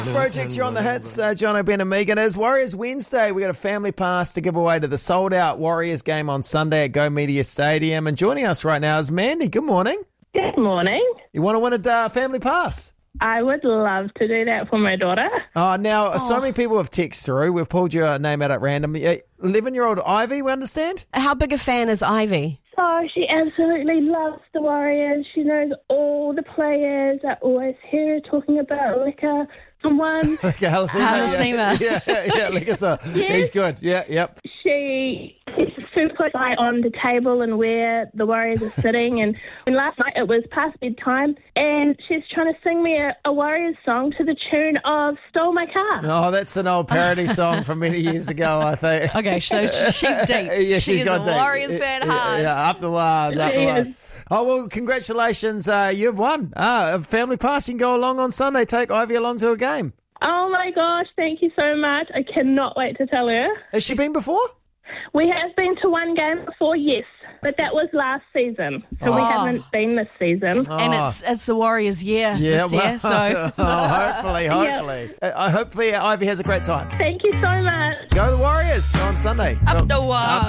Project, you're on the hits. Jono, Ben and Megan. It's Warriors Wednesday. We got a family pass to give away to the sold-out Warriors game on Sunday at Go Media Stadium. And joining us right now is Mandy. Good morning. Good morning. You want to win a family pass? I would love to do that for my daughter. So many people have texted through. We've pulled your name out at random. 11-year-old Ivy, we understand? How big a fan is Ivy? Oh, she absolutely loves the Warriors. She knows all the players. I always hear her talking about Liquor. Someone. Halasima. Yeah, Liquor. Yes. He's good. Yeah, yep. She keeps a super close eye on the table and where the Warriors are sitting. And last night it was past bedtime, and she's trying to sing me a Warriors song to the tune of Stole My Car. Oh, that's an old parody song from many years ago, I think. Okay, so she's deep. Yeah, she's got a deep. Warriors fan hard. Yeah, up the wires, up the Yes. wires. Oh, well, congratulations. You've won. A family pass. You can go along on Sunday. Take Ivy along to a game. Oh, my gosh. Thank you so much. I cannot wait to tell her. Has she been before? We have been to one game before, yes, but that was last season, so we haven't been this season. And it's the Warriors' year this year, so... hopefully. Hopefully Ivy has a great time. Thank you so much. Go the Warriors on Sunday. Up the wires.